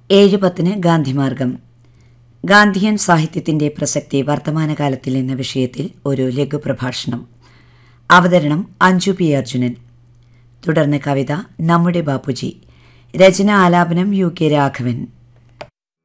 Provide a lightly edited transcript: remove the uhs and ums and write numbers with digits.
7:10 ഗാന്ധിമാർഗം. ഗാന്ധിയൻ സാഹിത്യത്തിന്റെ പ്രസക്തി വർത്തമാനകാലത്തിൽ എന്ന വിഷയത്തിൽ ഒരു ലഘുപ്രഭാഷണം. അവതരണം അഞ്ജു പി അർജുനൻ. തുടർന്ന് കവിത നമ്മുടെ ബാപ്പുജി. രചന ആലാപനം UK രാഘവൻ.